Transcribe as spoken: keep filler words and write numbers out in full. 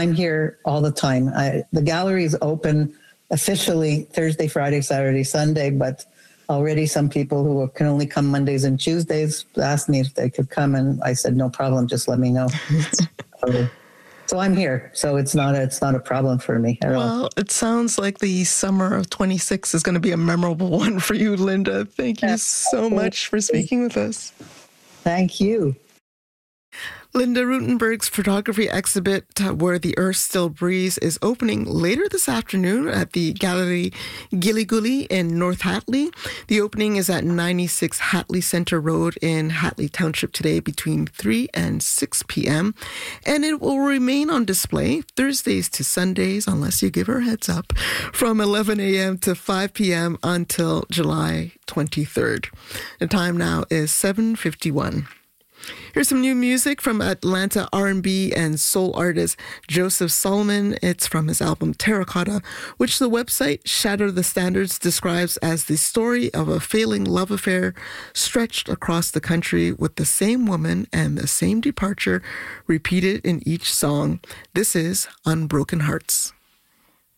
I'm here all the time. I, the gallery is open officially Thursday, Friday, Saturday, Sunday, but already some people who can only come Mondays and Tuesdays asked me if they could come, and I said, no problem, just let me know. so, so I'm here. So it's not a, it's not a problem for me at well, all. Well, it sounds like the summer of twenty-six is going to be a memorable one for you, Linda. Thank you so much for speaking with us. Thank you. Linda Rutenberg's photography exhibit, uh, Where the Earth Still Breathes, is opening later this afternoon at the Gallery Gilligully in North Hatley. The opening is at ninety-six Hatley Centre Road in Hatley Township today between three and six p.m. And it will remain on display Thursdays to Sundays, unless you give her a heads up, from eleven a.m. to five p.m. until July twenty-third. The time now is seven fifty-one. Here's some new music from Atlanta R and B and soul artist Joseph Solomon. It's from his album Terracotta, which the website Shatter the Standards describes as the story of a failing love affair stretched across the country with the same woman and the same departure repeated in each song. This is Unbroken Hearts.